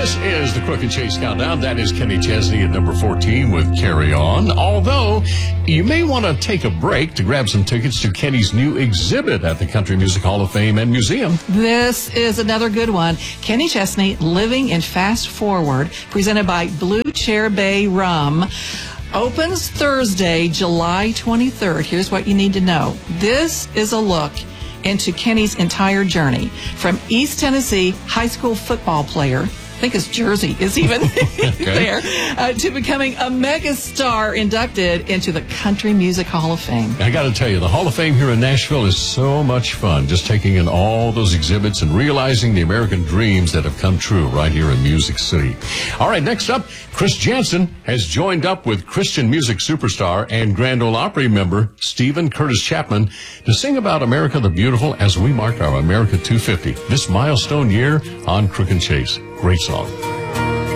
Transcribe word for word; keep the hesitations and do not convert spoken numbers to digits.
This is the Crook and Chase Countdown. That is Kenny Chesney at number fourteen with Carry On. Although, you may want to take a break to grab some tickets to Kenny's new exhibit at the Country Music Hall of Fame and Museum. This is another good one. Kenny Chesney, Living in Fast Forward, presented by Blue Chair Bay Rum. Opens Thursday, July twenty-third. Here's what you need to know. This is a look into Kenny's entire journey from East Tennessee high school football player, I think his jersey is even there, uh, to becoming a mega star inducted into the Country Music Hall of Fame. I got to tell you, the Hall of Fame here in Nashville is so much fun, just taking in all those exhibits and realizing the American dreams that have come true right here in Music City. All right, next up, Chris Janson has joined up with Christian music superstar and Grand Ole Opry member Stephen Curtis Chapman to sing about America the Beautiful as we mark our America two fifty, this milestone year on Crook and Chase. Great song.